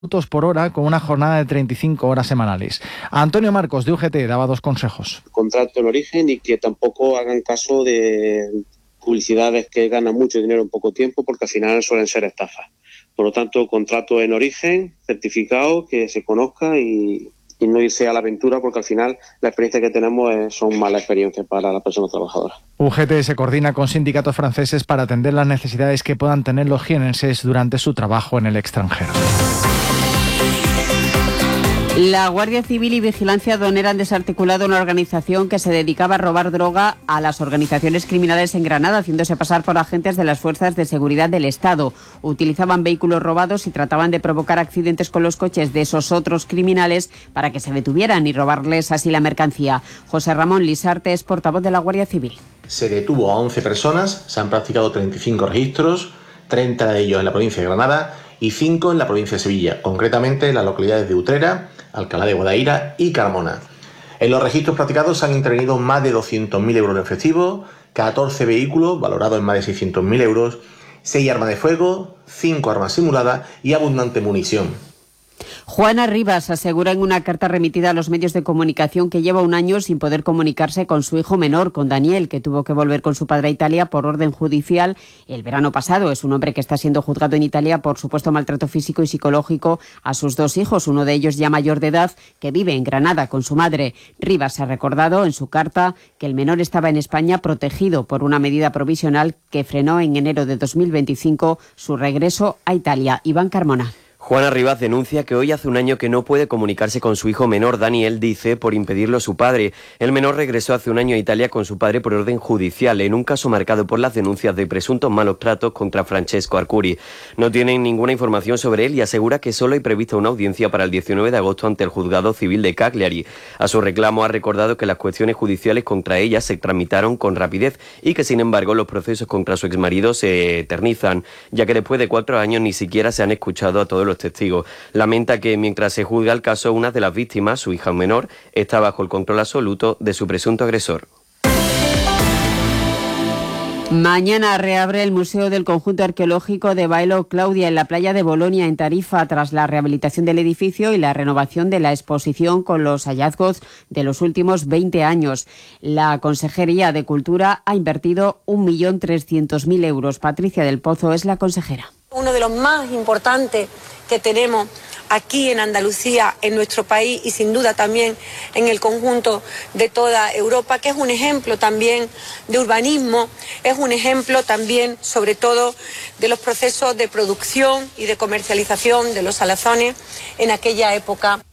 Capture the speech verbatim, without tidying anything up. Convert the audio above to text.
minutos por hora con una jornada de treinta y cinco horas semanales. Antonio Marcos, de U G T, daba dos consejos. Contrato en origen y que tampoco hagan caso de publicidades que ganan mucho dinero en poco tiempo, porque al final suelen ser estafas. Por lo tanto, contrato en origen, certificado, que se conozca y, y no irse a la aventura, porque al final la experiencia que tenemos es, son malas experiencias para las personas trabajadoras. U G T se coordina con sindicatos franceses para atender las necesidades que puedan tener los jienenses durante su trabajo en el extranjero. La Guardia Civil y Vigilancia Aduanera han desarticulado una organización que se dedicaba a robar droga a las organizaciones criminales en Granada, haciéndose pasar por agentes de las fuerzas de seguridad del Estado. Utilizaban vehículos robados y trataban de provocar accidentes con los coches de esos otros criminales para que se detuvieran y robarles así la mercancía. José Ramón Lisarte es portavoz de la Guardia Civil. Se detuvo a once personas, se han practicado treinta y cinco registros, treinta de ellos en la provincia de Granada y cinco en la provincia de Sevilla, concretamente en las localidades de Utrera, Alcalá de Guadaira y Carmona. En los registros practicados se han intervenido más de doscientos mil euros en efectivo, catorce vehículos valorados en más de seiscientos mil euros, seis armas de fuego, cinco armas simuladas y abundante munición. Juana Rivas asegura en una carta remitida a los medios de comunicación que lleva un año sin poder comunicarse con su hijo menor, con Daniel, que tuvo que volver con su padre a Italia por orden judicial el verano pasado. Es un hombre que está siendo juzgado en Italia por supuesto maltrato físico y psicológico a sus dos hijos, uno de ellos ya mayor de edad, que vive en Granada con su madre. Rivas ha recordado en su carta que el menor estaba en España protegido por una medida provisional que frenó en enero de dos mil veinticinco su regreso a Italia. Iván Carmona. Juana Rivas denuncia que hoy hace un año que no puede comunicarse con su hijo menor, Daniel, dice, por impedirlo su padre. El menor regresó hace un año a Italia con su padre por orden judicial, en un caso marcado por las denuncias de presuntos malos tratos contra Francesco Arcuri. No tienen ninguna información sobre él y asegura que solo hay prevista una audiencia para el diecinueve de agosto ante el Juzgado Civil de Cagliari. A su reclamo ha recordado que las cuestiones judiciales contra ella se tramitaron con rapidez y que, sin embargo, los procesos contra su exmarido se eternizan, ya que después de cuatro años ni siquiera se han escuchado a todos los testigos. Lamenta que mientras se juzga el caso, una de las víctimas, su hija menor, está bajo el control absoluto de su presunto agresor. Mañana reabre el Museo del Conjunto Arqueológico de Baelo Claudia en la playa de Bolonia, en Tarifa, tras la rehabilitación del edificio y la renovación de la exposición con los hallazgos de los últimos veinte años. La Consejería de Cultura ha invertido un millón trescientos mil euros. Patricia del Pozo es la consejera. Uno de los más importantes que tenemos aquí en Andalucía, en nuestro país y sin duda también en el conjunto de toda Europa, que es un ejemplo también de urbanismo, es un ejemplo también sobre todo de los procesos de producción y de comercialización de los salazones en aquella época.